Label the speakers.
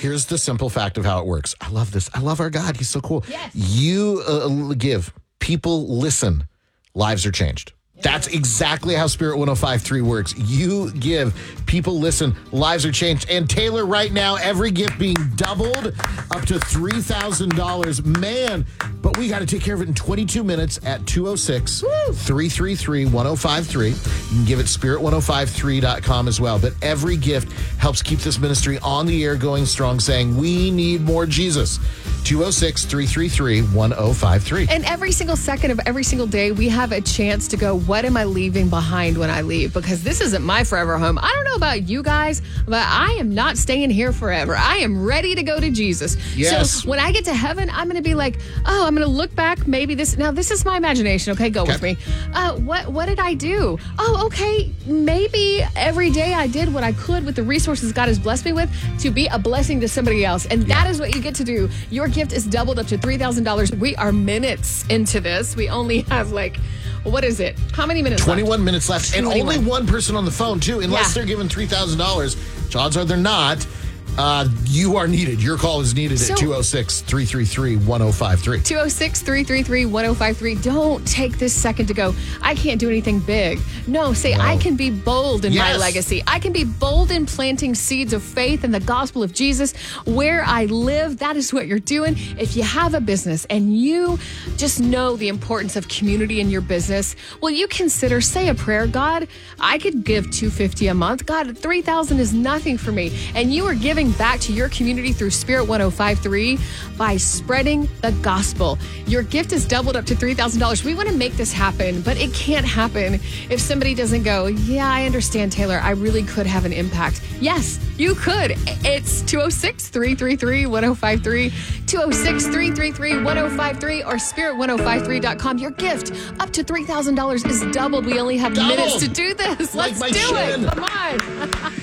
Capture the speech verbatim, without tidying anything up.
Speaker 1: here's the simple fact of how it works. I love this. I love our God. He's so cool.
Speaker 2: Yes.
Speaker 1: You uh, give, people listen, lives are changed. That's exactly how Spirit one oh five point three works. You give, people listen, lives are changed. And Taylor, right now, every gift being doubled up to three thousand dollars. Man, but we got to take care of it in twenty-two minutes at two oh six, three three three, one oh five three. You can give it spirit one oh five three dot com as well. But every gift helps keep this ministry on the air going strong, saying we need more Jesus. two oh six, three three three, one oh five three.
Speaker 2: And every single second of every single day, we have a chance to go, what am I leaving behind when I leave? Because this isn't my forever home. I don't know about you guys, but I am not staying here forever. I am ready to go to Jesus.
Speaker 1: Yes.
Speaker 2: So when I get to heaven, I'm going to be like, oh, I'm going to look back. Maybe this, now this is my imagination. Okay, go
Speaker 1: Okay.
Speaker 2: with me. Uh, what, what did I do? Oh, okay. Maybe every day I did what I could with the resources God has blessed me with to be a blessing to somebody else. And that is what you get to do. Your gift is doubled up to three thousand dollars. We are minutes into this. We only have like, what is it? How many minutes
Speaker 1: twenty-one
Speaker 2: left?
Speaker 1: minutes left. And
Speaker 2: twenty-one.
Speaker 1: only one person on the phone, too. Unless
Speaker 2: Yeah.
Speaker 1: they're given three thousand dollars. Odds are they're not. Uh, you are needed. Your call is needed
Speaker 2: So-
Speaker 1: at two oh six, three three three, one oh five three.
Speaker 2: two oh six, three three three, one oh five three. Don't take this second to go, I can't do anything big. No, say,
Speaker 1: No.
Speaker 2: I can be bold in my
Speaker 1: Yes.
Speaker 2: legacy. I can be bold in planting seeds of faith in the gospel of Jesus where I live. That is what you're doing. If you have a business and you just know the importance of community in your business, will you consider, say a prayer, God, I could give two hundred fifty dollars a month. God, three thousand dollars is nothing for me. And you are giving back to your community through Spirit one oh five point three by spreading the gospel. Your gift is doubled up to three thousand dollars. We want to make this happen, but it can't happen if somebody doesn't go, yeah, I understand, Taylor. I really could have an impact. Yes, you could. It's two oh six, three three three, one oh five three, two oh six, three three three, one oh five three, or spirit one oh five three dot com. Your gift up to three thousand dollars is doubled. We only have
Speaker 1: Doubled.
Speaker 2: minutes to do this.
Speaker 1: Like
Speaker 2: Let's
Speaker 1: my
Speaker 2: do
Speaker 1: chin.
Speaker 2: it. Come on.